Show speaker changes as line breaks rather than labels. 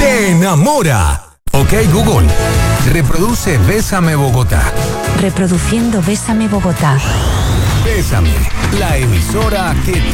te enamora. Ok, Google, reproduce Bésame Bogotá.
Reproduciendo Bésame Bogotá.
Bésame, la emisora que te